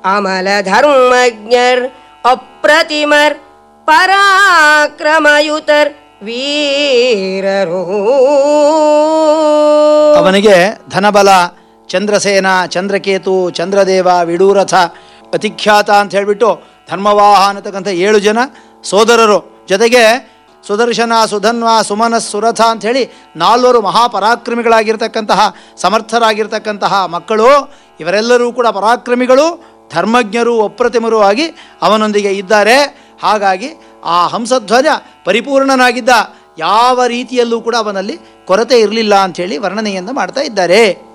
ಅಮಲ ಧರ್ಮಜ್ಞರ್ ಅಪ್ರತಿಮರ್ ಪರಾಕ್ರಮಯುತರ್ ವೀರರು. ಅವನಿಗೆ ಧನಬಲ, ಚಂದ್ರಸೇನ, ಚಂದ್ರಕೇತು, ಚಂದ್ರದೇವ, ವಿಡೂರಥ, ಅತಿಖ್ಯಾತ ಅಂತ ಹೇಳಿಬಿಟ್ಟು ಧರ್ಮವಾಹ ಅನ್ನತಕ್ಕಂಥ 7 ಜನ ಸೋದರರು, ಜೊತೆಗೆ ಸುದರ್ಶನ, ಸುಧನ್ವ, ಸುಮನಸ್, ಸುರಥ ಅಂಥೇಳಿ 4 ಮಹಾಪರಾಕ್ರಮಿಗಳಾಗಿರ್ತಕ್ಕಂತಹ ಸಮರ್ಥರಾಗಿರ್ತಕ್ಕಂತಹ ಮಕ್ಕಳು. ಇವರೆಲ್ಲರೂ ಕೂಡ ಪರಾಕ್ರಮಿಗಳು, ಧರ್ಮಜ್ಞರು, ಅಪ್ರತಿಮರು ಆಗಿ ಅವನೊಂದಿಗೆ ಇದ್ದಾರೆ. ಹಾಗಾಗಿ ಆ ಹಂಸಧ್ವಜ ಪರಿಪೂರ್ಣನಾಗಿದ್ದ, ಯಾವ ರೀತಿಯಲ್ಲೂ ಕೂಡ ಅವನಲ್ಲಿ ಕೊರತೆ ಇರಲಿಲ್ಲ ಅಂಥೇಳಿ ವರ್ಣನೆಯನ್ನು ಮಾಡ್ತಾ ಇದ್ದಾರೆ.